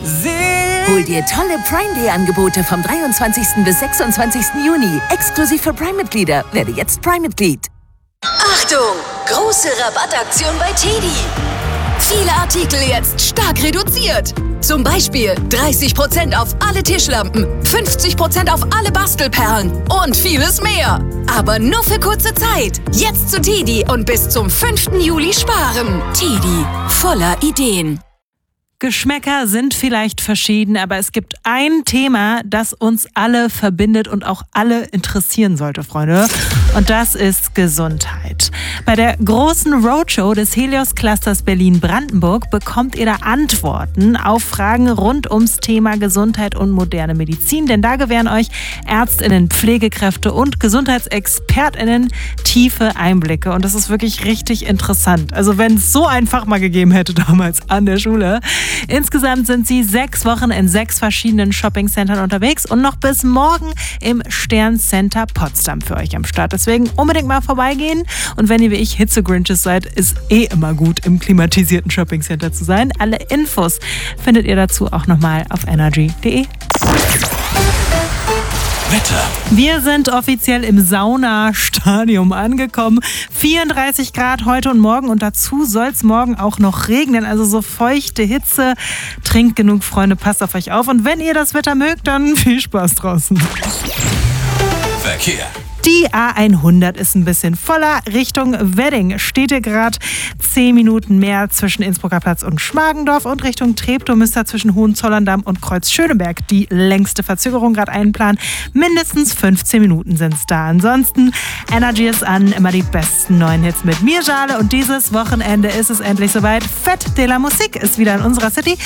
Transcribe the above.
Hol dir tolle Prime Day Angebote vom 23. bis 26. Juni. Exklusiv für Prime-Mitglieder. Werde jetzt Prime-Mitglied. Achtung! Große Rabattaktion bei TEDi. Viele Artikel jetzt stark reduziert. Zum Beispiel 30% auf alle Tischlampen, 50% auf alle Bastelperlen und vieles mehr. Aber nur für kurze Zeit. Jetzt zu TEDi und bis zum 5. Juli sparen. TEDi, voller Ideen. Geschmäcker sind vielleicht verschieden, aber es gibt ein Thema, das uns alle verbindet und auch alle interessieren sollte, Freunde. Und das ist Gesundheit. Bei der großen Roadshow des Helios Clusters Berlin-Brandenburg bekommt ihr da Antworten auf Fragen rund ums Thema Gesundheit und moderne Medizin. Denn da gewähren euch ÄrztInnen, Pflegekräfte und GesundheitsexpertInnen tiefe Einblicke. Und das ist wirklich richtig interessant. Also wenn es so ein Fach mal gegeben hätte damals an der Schule. Insgesamt sind sie 6 Wochen in 6 verschiedenen Shoppingcentern unterwegs und noch bis morgen im Sterncenter Potsdam für euch am Start. Deswegen unbedingt mal vorbeigehen. Und wenn ihr wie ich Hitze-Grinches seid, ist immer gut, im klimatisierten Shoppingcenter zu sein. Alle Infos findet ihr dazu auch nochmal auf energy.de. Wetter. Wir sind offiziell im Saunastadium angekommen. 34 Grad heute und morgen und dazu soll es morgen auch noch regnen. Also so feuchte Hitze. Trinkt genug, Freunde, passt auf euch auf. Und wenn ihr das Wetter mögt, dann viel Spaß draußen. Verkehr. Die A100 ist ein bisschen voller. Richtung Wedding steht ihr gerade 10 Minuten mehr zwischen Innsbrucker Platz und Schmargendorf und Richtung Treptow müsst ihr zwischen Hohenzollern-Damm und Kreuz-Schöneberg die längste Verzögerung gerade einplanen. Mindestens 15 Minuten sind es da. Ansonsten Energy ist an, immer die besten neuen Hits mit mir, Jale, und dieses Wochenende ist es endlich soweit. Fête de la Musique ist wieder in unserer City.